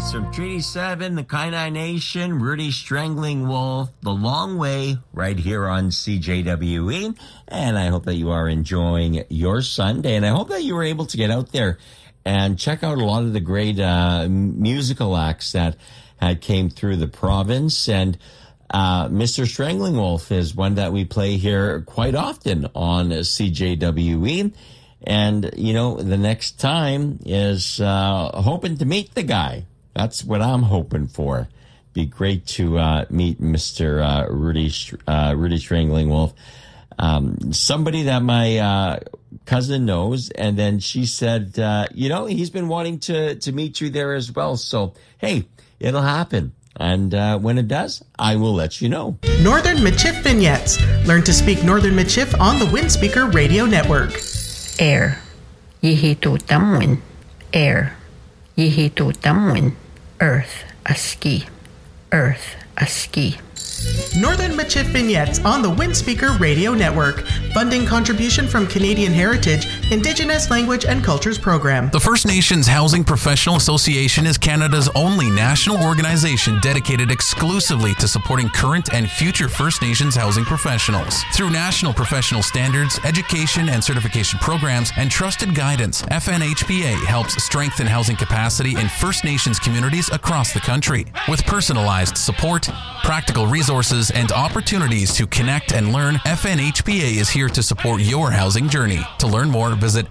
from Treaty 7, the Kainai Nation, Rudy Strangling Wolf, The Long Way, right here on CJWE. And I hope that you are enjoying your Sunday. And I hope that you were able to get out there and check out a lot of the great musical acts that had came through the province. And Mr. Strangling Wolf is one that we play here quite often on CJWE. And, you know, the next time is hoping to meet the guy. That's what I'm hoping for. Be great to meet Mr. Rudy Strangling Wolf. Somebody that my cousin knows. And then she said, you know, he's been wanting to meet you there as well. So, hey, it'll happen. And when it does, I will let you know. Northern Michif Vignettes. Learn to speak Northern Michif on the Windspeaker Radio Network. Air, yihitu tamwin. Air, yihitu tamwin. Earth, a ski. Earth, a ski. Northern Michif Vignettes on the Windspeaker Radio Network. Funding contribution from Canadian Heritage, Indigenous Language and Cultures Program. The First Nations Housing Professional Association is Canada's only national organization dedicated exclusively to supporting current and future First Nations housing professionals. Through national professional standards, education and certification programs, and trusted guidance, FNHPA helps strengthen housing capacity in First Nations communities across the country. With personalized support, practical resources, and opportunities to connect and learn, FNHPA is here to support your housing journey. To learn more, visit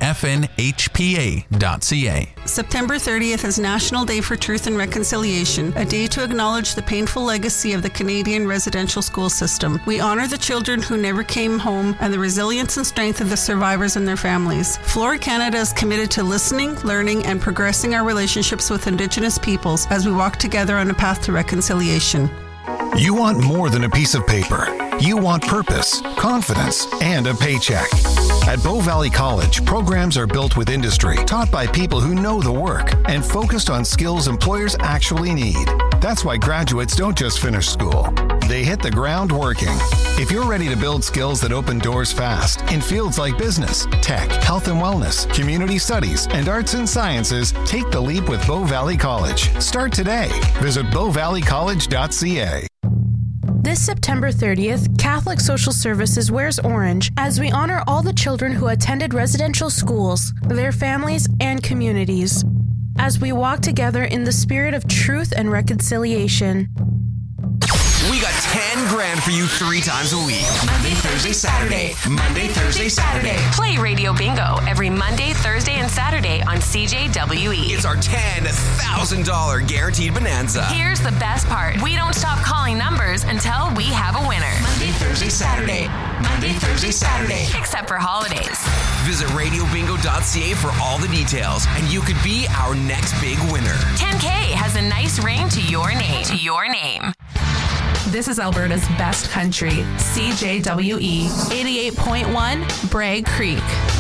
fnhpa.ca. September 30th is National Day for Truth and Reconciliation, a day to acknowledge the painful legacy of the Canadian residential school system. We honor the children who never came home and the resilience and strength of the survivors and their families. Flora Canada is committed to listening, learning, and progressing our relationships with Indigenous peoples as we walk together on a path to reconciliation. You want more than a piece of paper. You want purpose, confidence, and a paycheck. At Bow Valley College, programs are built with industry, taught by people who know the work, and focused on skills employers actually need. That's why graduates don't just finish school. They hit the ground working. If you're ready to build skills that open doors fast in fields like business, tech, health and wellness, community studies, and arts and sciences, take the leap with Bow Valley College. Start today. Visit bowvalleycollege.ca. This September 30th, Catholic Social Services wears orange as we honor all the children who attended residential schools, their families, and communities, as we walk together in the spirit of truth and reconciliation. We got 10 grand for you 3 times a week. Monday, Thursday, Saturday. Monday, Thursday, Saturday. Play Radio Bingo every Monday, Thursday, and Saturday on CJWE. It's our $10,000 guaranteed bonanza. Here's the best part. We don't stop calling numbers until we have a winner. Monday, Thursday, Saturday. Monday, Thursday, Saturday. Except for holidays. Visit radiobingo.ca for all the details, and you could be our next big winner. 10K has a nice ring to your name. To your name. This is Alberta's best country, CJWE 88.1 Bragg Creek.